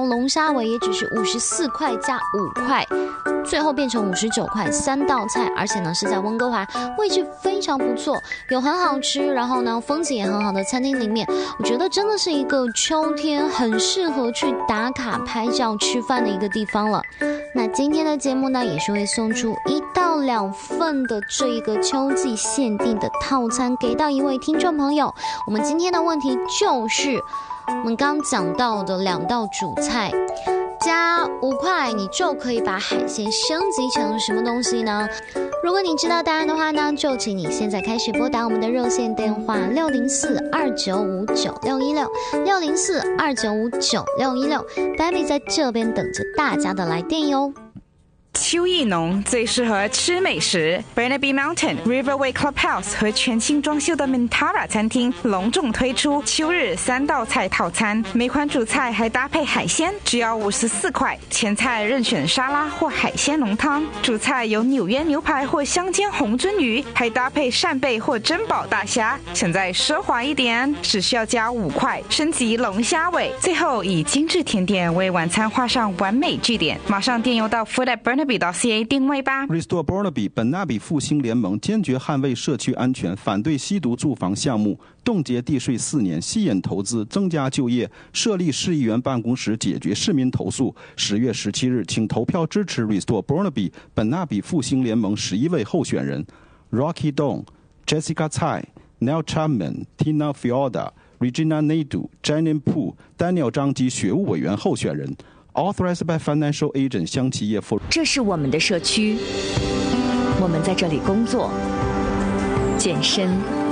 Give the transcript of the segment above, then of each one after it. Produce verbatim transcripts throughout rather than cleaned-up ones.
从龙虾尾也只是五十四块加五块，最后变成五十九块，三道菜，而且呢是在温哥华，位置非常不错，有很好吃，然后呢风景也很好的餐厅里面，我觉得真的是一个秋天很适合去打卡拍照吃饭的一个地方了。那今天的节目呢也是会送出一到两份的这一个秋季限定的套餐给到一位听众朋友。我们今天的问题就是我们刚讲到的两道主菜加五块，你就可以把海鲜升级成什么东西呢？如果你知道答案的话呢，就请你现在开始拨打我们的热线电话六零四二九五九六一六六零四二九五九六一六 Baby 在这边等着大家的来电哟。 秋意浓，最适合吃美食。Burnaby Mountain、Riverway Clubhouse 和全新装修的 Mintara 餐厅隆重推出秋日三道菜套餐，每款主菜还搭配海鲜，只要五十四块。前菜任选沙拉或海鲜浓汤，主菜有纽约牛排或香煎红鳟鱼，还搭配扇贝或珍宝大虾。想再奢华一点，只需要加五块，升级龙虾尾。最后以精致甜点为晚餐画上完美句点。马上电邮到 food at burnaby.ca 定位吧。 Restore Burnaby 本纳比复兴联盟坚决捍卫社区安全，反对吸毒住房项目，冻结地税四年，吸引投资，增加就业，设立市议员办公室解决市民投诉。十月十七日请投票支持 Restore Burnaby 本纳比复兴联盟十一位候选人 Rocky Dong、Jessica Tsai、Neil Chapman、Tina Fiorda、Regina Naidu、Janin Pu、Daniel 张及学务委员候选人Authorized by Financial Agent 乡企业 for。 这是我们的社区，我们在这里工作、健身，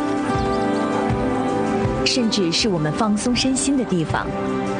甚至是我们放松身心的地方。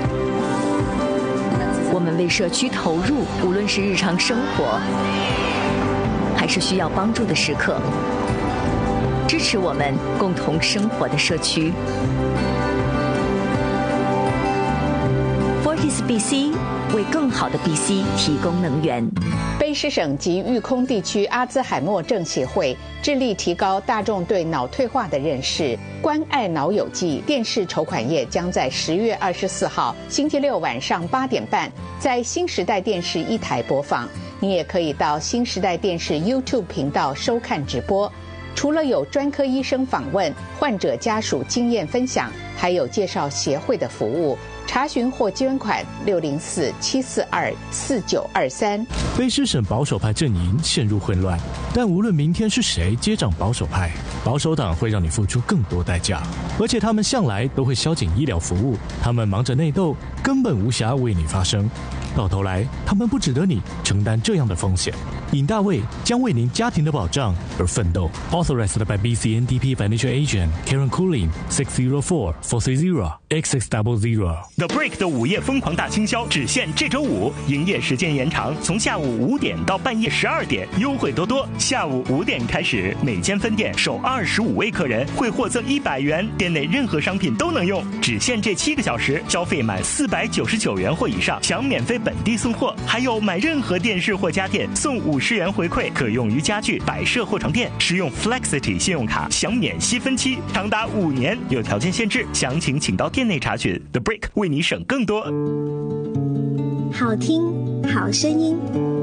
我们为社区投入，无论是日常生活还是需要帮助的时刻，支持我们共同生活的社区。Fortis B C 为更好的 B C 提供能源。 卑诗省及育空地区阿兹海默症协会致力提高大众对脑退化的认识。关爱脑友记电视筹款页将在十月二十四号星期六晚上八点半在新时代电视一台播放。你也可以到新时代电视 YouTube 频道收看直播。除了有专科医生访问、患者家属经验分享，还有介绍协会的服务。查询或捐款六零四七四二四九二三。 卑诗省保守派阵营陷入混乱，但无论明天是谁接掌保守派，保守党会让你付出更多代价，而且他们向来都会削减医疗服务，他们忙着内斗，根本无暇为你发声。到头来，他们不值得你承担这样的风险。尹大卫将为您家庭的保障而奋斗。Authorized by B C N D P Financial Agent Karen Cooling six zero four four three zero X X double zero。The Break 的午夜疯狂大清销只限这周五，营业时间延长，从下午五点到半夜十二点，优惠多多。下午五点开始，每间分店首二十五位客人会获赠一百元，店内任何商品都能用，只限这七个小时，消费满四百九十九元或以上享免费本地送货，还有买任何电视或家电送五十元回馈，可用于家具、摆设或床垫。使用 Flexity 信用卡享免息分期，长达五年，有条件限制，详情请到店内查询。The Break 为你省更多。 好听好声音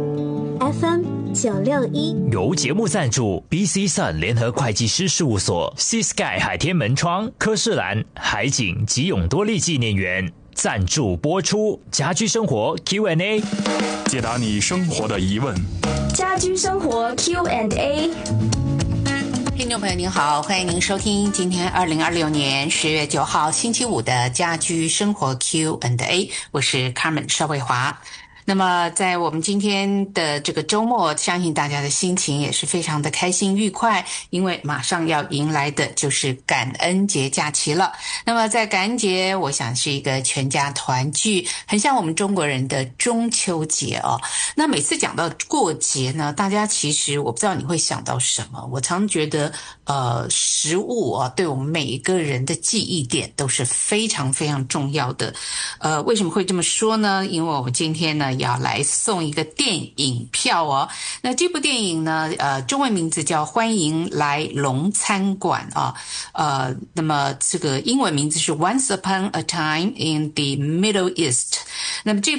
F M 九六一， 由节目赞助 B C Sun 联合会计师事务所、Sea Sky 海天门窗、科士兰海景及永多利纪念园赞助播出。家居生活 Q and A， 解答你生活的疑问。 家居生活 Q and A。 听众朋友您好，欢迎您收听今天二零二六年十月九号星期五的家居生活 Q and A， 我是 Carmen 邵慧华。那么在我们今天的这个周末，相信大家的心情也是非常的开心愉快，因为马上要迎来的就是感恩节假期了。那么在感恩节，我想是一个全家团聚，很像我们中国人的中秋节哦。那每次讲到过节呢，大家其实我不知道你会想到什么，我常觉得呃，食物啊，对我们每一个人的记忆点都是非常非常重要的。呃，为什么会这么说呢？因为我们今天呢要来送一个电影票哦。那这部电影呢，呃，中文名字叫《欢迎来龙餐馆》啊，呃，那么这个英文名字是 Once Upon a Time in the Middle East。那么这